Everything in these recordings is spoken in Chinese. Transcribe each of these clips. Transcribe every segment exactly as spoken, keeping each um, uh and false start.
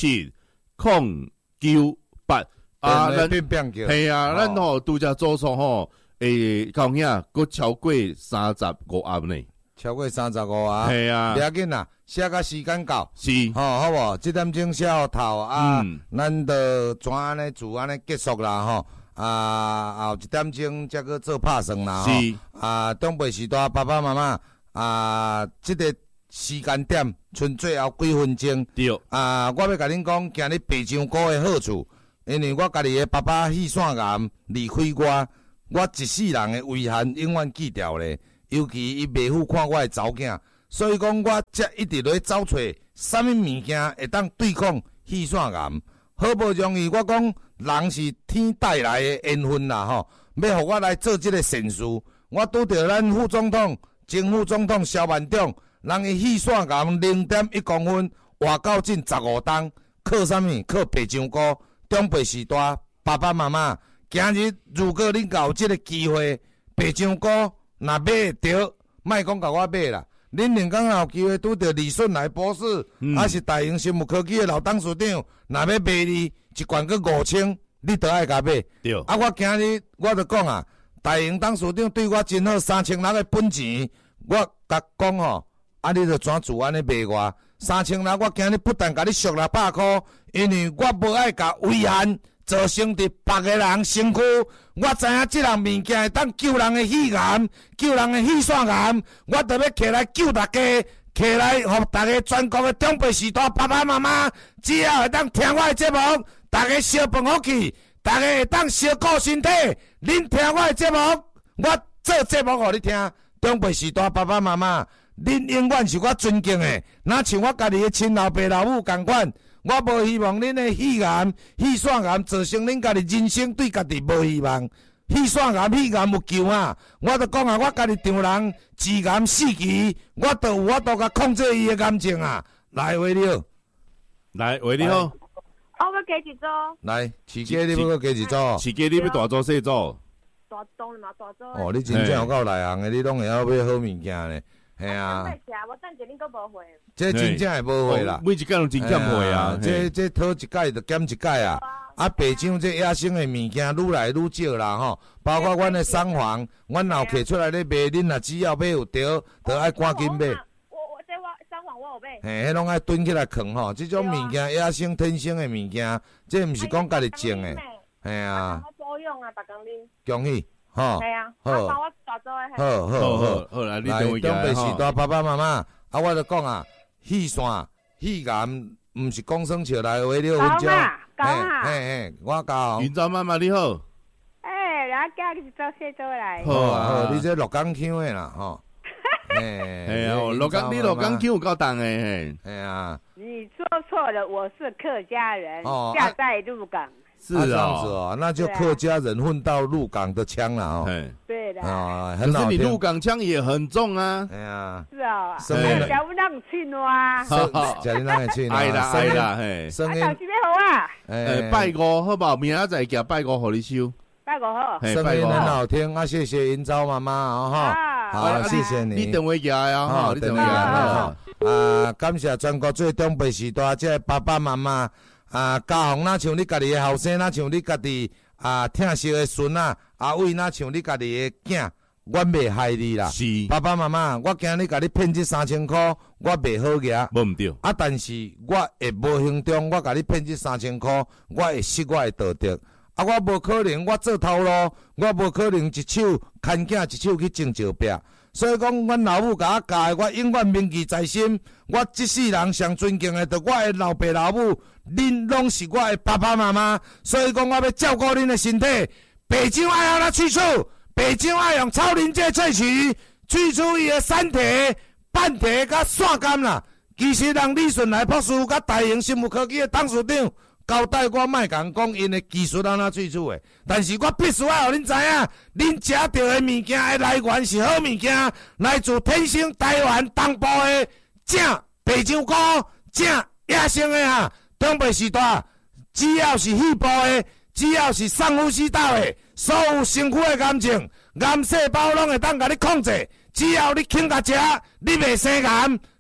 七空九八啊，咱系啊，咱吼拄则做错吼，诶，到遐佫超过三十五盒呢， 超过三十五啊， 系啊， 不要紧啦，写到时间到， 是， 吼，好无？这点钟写好头啊，嗯、咱就怎安尼就安尼结束啦，吼。啊，后一点钟才去做拍算啦， 是啊，长辈时代爸爸妈妈啊，这个时间点剩最后几分钟， 对， 啊，我要甲恁讲，今日白香菇的好处，因为我家己的爸爸肺腺癌离开我，我一世人的遗憾永远记掉咧，尤其伊袂赴看我的查某囝，所以讲我才一直咧找找啥物物件会当对抗肺腺癌。好不容易，我讲人是天带来的缘分啦，吼！要互我来做这个善事，我拄着咱副总统、前副总统萧万长，人伊肺腺癌零点一公分，活到近十五冬，靠啥物？靠白香菇。长辈时代，爸爸妈妈，今日如果恁有这个机会，白香菇若买着，莫讲甲我买啦。恁两工有机会拄到李顺来博士，嗯、还是大英生物科技的老董事长，若要卖你一罐个五千，你都爱甲买。 对。 啊，我今日我就讲啊，大英董事长对我真好，三千六的本钱，我甲讲吼，啊，你就怎自安尼卖我？三千六，我今日不但甲你俗六百块，因为我无爱甲遗憾造成伫别个人身躯。我知影即样物件会当救人的肺癌，救人的肺腺癌，我就要起来救大家，起来互大家全国的长辈时代爸爸妈妈，只要会当听我的节目，大家烧饭好去，大家会当烧顾身体。恁听我的节目，我做节目互你听。长辈时代爸爸妈妈，恁永远是我尊敬的，若像我家己的亲老爸老母共款。我无希望恁的肺癌、肺腺癌造成恁家己人生对家己无希望。肺腺癌、肺癌有救啊！我就讲啊，我家己丈人治癌四期，我都有法度甲控制伊的癌症啊！来，为了， 来，为了， 我要加一组。 来，饲鸡你要加一组， 饲鸡你要大组细组？ 大组嘛，大组。 哦，你真正有够内行的，你拢会晓买好物件咧。系啊， 我等下恁都无会。 这真正会无会啦， 每一届拢真减会啊。 这这讨一届就减一届啊。啊，白酱这野生的物件愈来愈少啦吼，包括阮的sản房，阮老摕出来咧卖，恁若只要买有着，就爱赶紧买。 我我这我sản房我有买。 嘿，迄拢爱囤起来藏吼，这种物件野生天生的物件，这毋是讲家己种的。系啊。 保养啊，逐工啉。 恭喜，吼。 系啊。 好。 我大做的。 好好好， 好来，你来，长辈时代爸爸妈妈，啊，我就讲啊，肺腺、肺癌，毋是讲生笑来话了，分钟。 搞啊！ 嘿嘿，我教。 云州妈妈你好。 哎，来叫你做些做来。 好啊，好，你这鹿港腔的啦，吼。 哎，哎呀，鹿港你鹿港腔有够重的嘿。 哎呀。 你说错了，我是客家人，家在鹿港。 是啊，这样子哦，那就客家人混到鹿港的腔了哦。 对的。 啊，很好听。 可是你鹿港腔也很重啊。 哎呀。 是啊。 哎， 叫我让去啊。 好，叫你让去啊。 爱啦爱啦嘿。 声音。 啊，是要好啊。 哎，拜五好不好？明仔载叫拜五，互你收。 拜五好。 声音很好听啊！谢谢云昭妈妈啊哈。好，谢谢你。 你电话寄来啊哈，你电话寄来啊。啊，感谢全国最长辈时代这爸爸妈妈。啊，家风哪像你家己的后生，哪像你家己啊疼惜的孙啊，阿伟哪像你家己的囝，我袂害你啦。 是， 爸爸妈妈，我今日甲你骗这三千块，我袂好牙。 无毋对。啊， 但是我会无形中，我甲你骗这三千块，我会失我的道德。啊，我无可能，我做头路，我无可能一手牵囝，一手去种石壁。所以讲，阮老母甲我教的，我永远铭记在心。我这世人上尊敬的，就我的老爸老母，恁拢是我的爸爸妈妈。所以讲，我要照顾恁的身体。白酒爱用哪萃取？白酒爱用超临界萃取，萃取伊的产体、半体甲线干啦。其实，人李顺来博士甲大英生物科技的董事长交代我，莫讲讲因的技术安怎萃取的，但是我必须要互恁知影，恁食到的物件的来源是好物件，来自天生台湾东部的正白香菇，正野生的哈。长辈时代，只要是细胞的，只要是上呼吸道的，所有身躯的癌症、癌细胞拢会当甲你控制。只要你肯甲食，你袂生癌，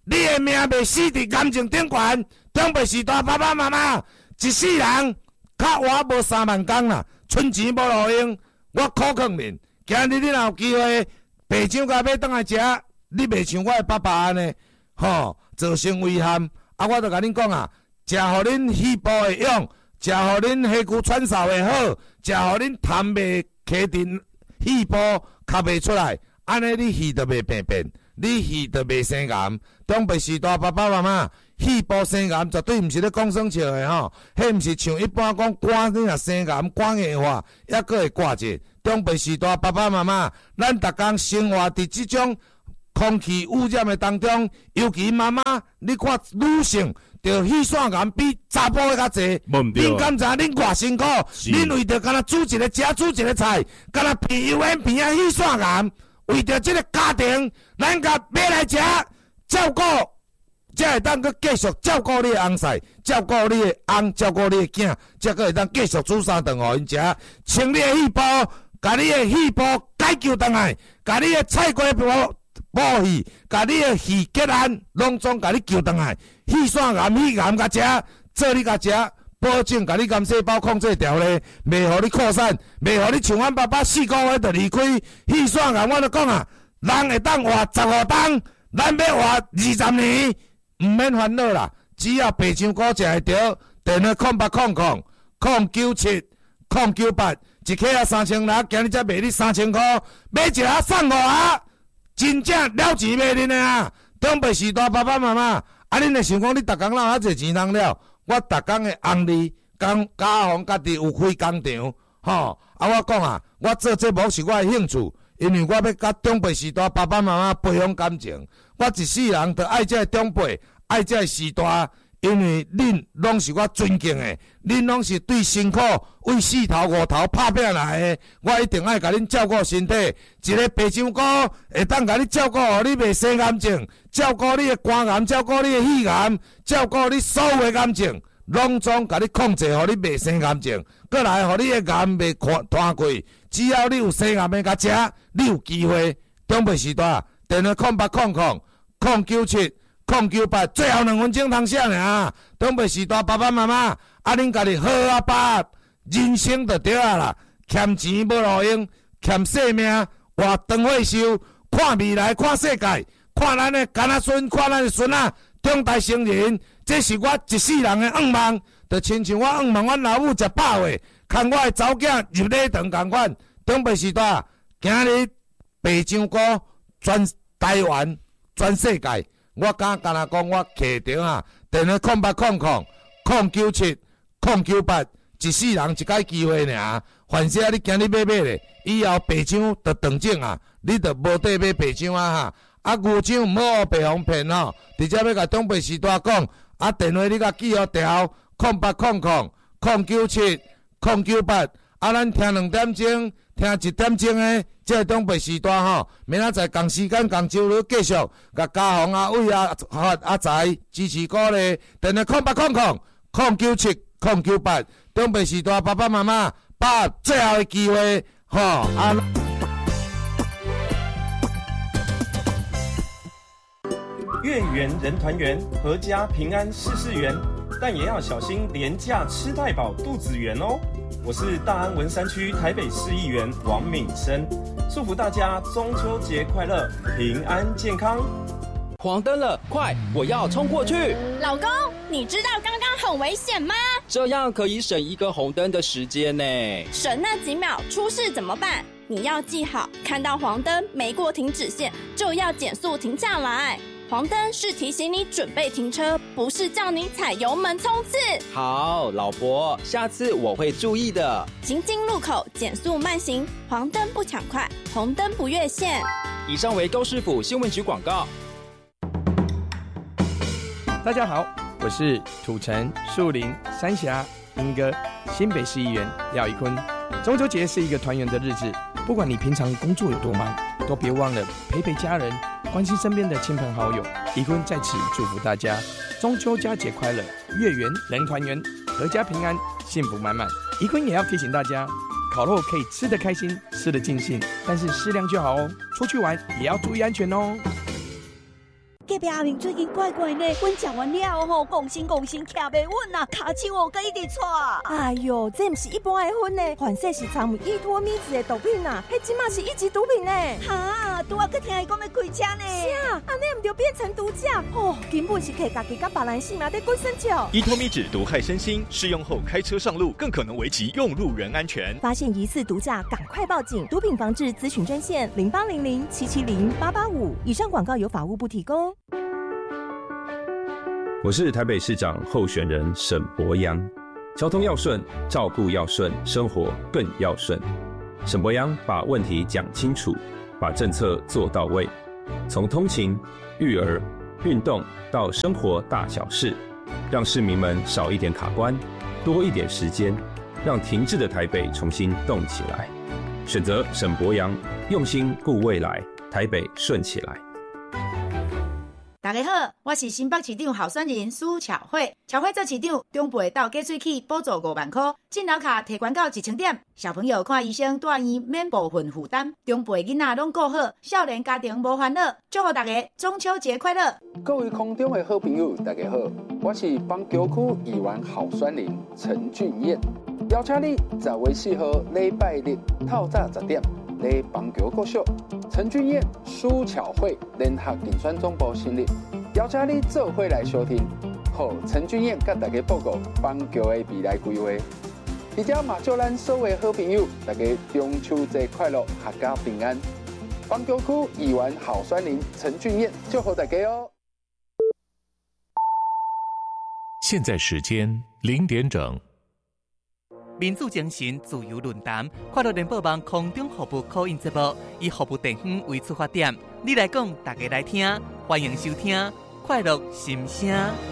你的命袂死伫癌症顶悬。中北时代爸爸妈妈一世人较活无三万工啦，存钱无路用，我苦劝面。今日你若有机会白酱甲要倒来食，你袂像我的爸爸安尼，吼，造成危害。啊，我著甲恁讲啊，食互恁细胞会用，食互恁血骨传导会好，食互恁痰袂起阵细胞吸袂出来，安尼你气就袂病变，你气就袂生癌。中北时代爸爸妈妈，细胞生癌绝对毋是咧讲耍笑的吼，迄毋是像一般讲肝你若生癌肝硬化，抑佫会挂者。中北时代爸爸妈妈，咱逐工生活伫即种空气污染的当中，尤其妈妈，你看女性着气腺癌比查甫的较侪。恁敢知恁偌辛苦？恁为着干那煮一个食，煮一个菜，干那鼻油烟鼻啊气腺癌，为着即个家庭，咱甲买来食，照顾，才会当去继续照顾你的翁婿，照顾你的翁，照顾你的囝，才可会当继续煮三顿互因食，清你的细胞，甲你的细胞解救倒来，甲你的菜瓜布。补气，甲你的气结案，拢总甲你救倒来。气腺癌、气癌甲食，做你甲食，保证甲你癌细胞控制掉咧，袂互你扩散，袂互你像阮爸爸四个月就离开。气腺癌，我著讲啊，人会当活十五冬，咱要活二十年，毋免烦恼啦。只要白香菇食会着，电话空八空空空九七空九八，一克啊三千六，今日才卖你三千箍，买一盒送五盒。真正了钱买恁的啊！东北时代爸爸妈妈，啊，恁会想讲你逐工哪有遐侪钱通了？我逐工的红利，工家己家己有开工厂，吼！啊，我讲啊，我做节目是我的兴趣，因为我要甲东北时代爸爸妈妈培养感情。我一世人着爱这个长辈，爱这个时代，因为恁拢是我尊敬的，恁拢是对辛苦为四头五头拍拼来的，我一定爱甲恁照顾身体。一个白香菇会当甲你照顾，互你袂生癌症，照顾你的肝癌，照顾你的肺癌，照顾你所有的癌症，拢总甲你控制，互你袂生癌症，过来互你的癌袂拖过。只要你有生癌的甲食，你有机会。中北时代电话空八空空空九七。空九八，最后两分钟通写尔。东北时代爸爸妈妈，啊恁家己好啊把人生就对啊啦，欠钱无路用，欠性命活长岁寿，看未来，看世界，看咱的干仔孙，看咱的孙仔长大成人，这是我一世人的愿望。就亲像我愿望，阮老母食饱话，看我的查某囝入礼堂共款。东北时代，今日白香菇全台湾，全世界。我敢干那讲，我客场啊，电话空八空空空九七空九八，一世人一摆机会尔。凡是啊，你今日买买咧，以后白抢就断种啊，你就无得买白抢啊哈。啊，牛抢毋好白方骗吼，直接要甲东北时代讲，啊，电话你甲记好条空八空空空九七空九八，啊，咱听两点钟。听一点钟的，这个东北时代吼，明仔载同时间同周日继续，甲嘉宏啊、伟啊、发阿财支持鼓励，电话空八空空空九七空九八，东北时代爸爸妈妈把最后的机会吼啊！ 月圆人团圆，阖家平安事事圆，但也要小心廉价吃太饱肚子圆哦。我是大安文山区台北市议员王敏生，祝福大家中秋节快乐，平安健康。 黄灯了，快，我要冲过去！ 老公，你知道刚刚很危险吗？ 这样可以省一个红灯的时间呢。 省那几秒，出事怎么办？你要记好，看到黄灯没过停止线，就要减速停下来。黄灯是提醒你准备停车，不是叫你踩油门冲刺。 好，老婆，下次我会注意的。 行经路口减速慢行，黄灯不抢快，红灯不越线。 以上为高市府新闻局广告。 大家好，我是土城、树林、三峡、莺歌新北市议员廖宜坤。中秋节是一个团圆的日子，不管你平常工作有多忙，都别忘了陪陪家人，关心身边的亲朋好友。宜坤在此祝福大家中秋佳节快乐，月圆人团圆，阖家平安，幸福满满。宜坤也要提醒大家，烤肉可以吃得开心，吃得尽兴，但是适量就好哦。出去玩也要注意安全哦。 隔壁阿明最近怪怪呢，阮食完了吼，讲心讲心徛袂稳啊，骹手哦，佮一直喘。 哎哟，这毋是一般的薰呢，反正是掺有依托咪子的毒品啊，迄即马是一级毒品呢。 哈，拄啊佮听伊讲要开车呢。 是啊，安尼毋就变成毒驾哦，根本是摕家己甲别人性命在滚身桥。 依托咪酯毒害身心，试用后开车上路更可能危及用路人安全。 发现疑似毒驾，赶快报警！毒品防治咨询专线零八零零七七零八八五。以上广告由法务部提供。 我是台北市长候选人沈伯洋。交通要顺，照顾要顺，生活更要顺。沈伯洋把问题讲清楚，把政策做到位，从通勤、育儿、运动到生活大小事，让市民们少一点卡关，多一点时间，让停滞的台北重新动起来。选择沈伯洋，用心顾未来，台北顺起来。 大家好，我是新北市长候选人苏巧慧。巧慧做市长，中部倒加水器补助五万块，进脑卡提悬到一千点。小朋友看医生住院免部分负担，中部的囡仔拢顾好，少年家庭无烦恼。祝福大家中秋节快乐！ 各位空中的好朋友，大家好，我是邦桥区议员候选人陈俊彦，邀请你十月四号礼拜日透早十点来邦桥国小。陈俊彦、苏巧慧联合竞选总部成立，邀请你做伙来收听，和陈俊彦甲大家报告邦桥的未来规划。而且嘛，祝咱所有好朋友，大家中秋节快乐，阖家平安。邦桥区议员候选人陈俊彦，祝福大家哦。 现在时间零点整。 民主精神自由论坛，快乐联播网空中服务call in节目，以服务地方为出发点，你来讲，大家来听，欢迎收听快乐心声。